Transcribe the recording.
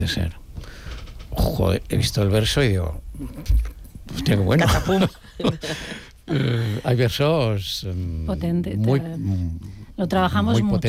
ser. Joder, he visto el verso y digo, hostia, qué bueno. Hay versos potentes. muy Lo trabajamos muy mucho.